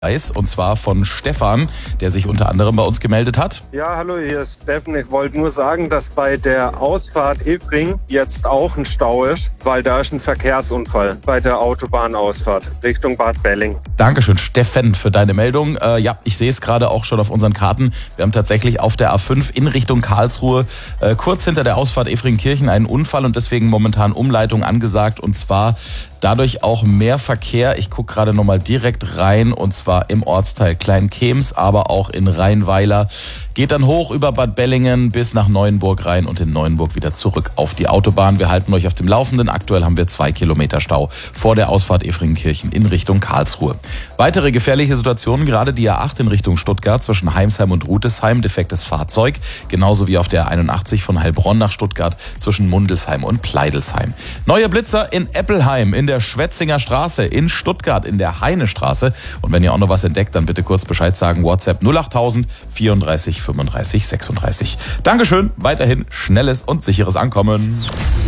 Und zwar von Stefan, der sich unter anderem bei uns gemeldet hat. Ja, hallo, hier ist Steffen. Ich wollte nur sagen, dass bei der Ausfahrt Efring jetzt auch ein Stau ist, weil da ist ein Verkehrsunfall bei der Autobahnausfahrt Richtung Bad Belling. Dankeschön, Steffen, für deine Meldung. Ja, ich sehe es gerade auch schon auf unseren Karten. Wir haben tatsächlich auf der A5 in Richtung Karlsruhe kurz hinter der Ausfahrt Efringkirchen einen Unfall und deswegen momentan Umleitung angesagt und zwar dadurch auch mehr Verkehr. Ich gucke gerade nochmal direkt rein und zwar im Ortsteil Kleinkems, aber auch in Rheinweiler. Geht dann hoch über Bad Bellingen bis nach Neuenburg rein und in Neuenburg wieder zurück auf die Autobahn. Wir halten euch auf dem Laufenden. Aktuell haben wir 2 Kilometer Stau vor der Ausfahrt Efringkirchen in Richtung Karlsruhe. Weitere gefährliche Situationen, gerade die A8 in Richtung Stuttgart zwischen Heimsheim und Rutesheim, defektes Fahrzeug. Genauso wie auf der 81 von Heilbronn nach Stuttgart zwischen Mundelsheim und Pleidelsheim. Neue Blitzer in Eppelheim, in der Schwetzinger Straße, in Stuttgart, in der Heinestraße. Und wenn ihr auch noch was entdeckt, dann bitte kurz Bescheid sagen. WhatsApp 08000 34 35 36. Dankeschön, weiterhin schnelles und sicheres Ankommen.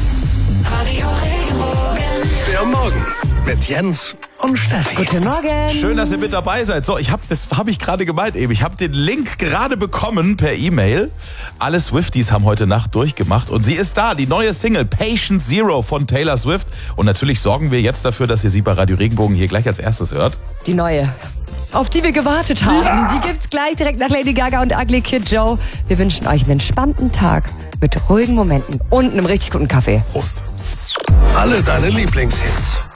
Der Morgen mit Jens und Steffi. Guten Morgen. Schön, dass ihr mit dabei seid. So, das habe ich gerade gemeint eben. Ich habe den Link gerade bekommen per E-Mail. Alle Swifties haben heute Nacht durchgemacht und sie ist da, die neue Single Patient Zero von Taylor Swift. Und natürlich sorgen wir jetzt dafür, dass ihr sie bei Radio Regenbogen hier gleich als erstes hört. Die neue, auf die wir gewartet haben. Ja. Die gibt's gleich direkt nach Lady Gaga und Ugly Kid Joe. Wir wünschen euch einen entspannten Tag mit ruhigen Momenten und einem richtig guten Kaffee. Prost. Alle deine Lieblingshits